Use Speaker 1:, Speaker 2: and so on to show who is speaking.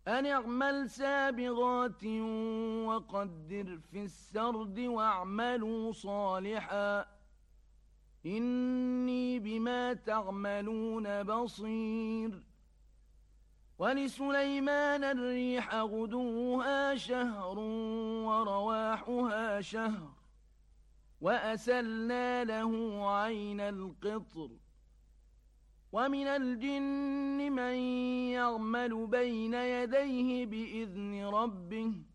Speaker 1: أن اعمل سابغات وقدر في السرد واعملوا صالحا إني بما تعملون بصير. ولسليمان الريح غدوها شهر ورواحها شهر وأسلنا له عين القطر. ومن الجن من يعمل بين يديه بإذن ربه